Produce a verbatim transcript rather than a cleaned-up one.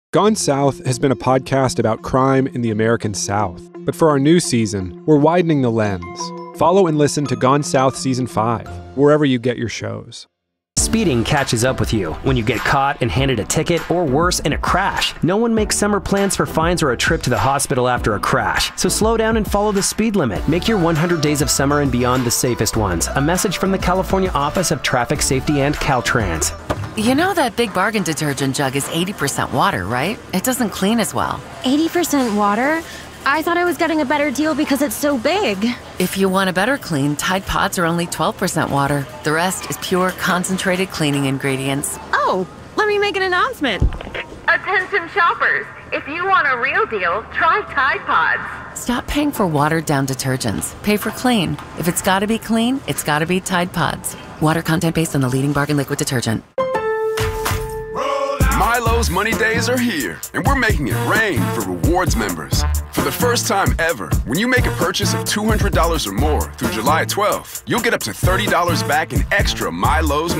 Gone South has been a podcast about crime in the American South. But for our new season, we're widening the lens. Follow and listen to Gone South Season five, wherever you get your shows. Speeding catches up with you when you get caught and handed a ticket, or worse, in a crash. No one makes summer plans for fines or a trip to the hospital after a crash. So slow down and follow the speed limit. Make your one hundred days of summer and beyond the safest ones. A message from the California Office of Traffic Safety and Caltrans. You know that Big Bargain detergent jug is eighty percent water, right? It doesn't clean as well. eighty percent water? I thought I was getting a better deal because it's so big. If you want a better clean, Tide Pods are only twelve percent water. The rest is pure, concentrated cleaning ingredients. Oh, let me make an announcement. Attention shoppers, if you want a real deal, try Tide Pods. Stop paying for watered-down detergents. Pay for clean. If it's gotta be clean, it's gotta be Tide Pods. Water content based on the leading bargain liquid detergent. Milo's Money Days are here, and we're making it rain for rewards members. For the first time ever, when you make a purchase of two hundred dollars or more through July twelfth, you'll get up to thirty dollars back in extra Milo's